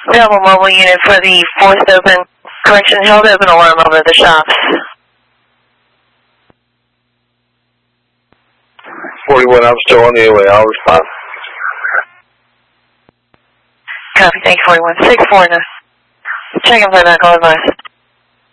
Available mobile unit for the 4th open, correction, held open alarm over the shops. 41, I'm still on the airway, I'll respond. Copy, thank you, 41. 6-4 now. Check and play back, all advice.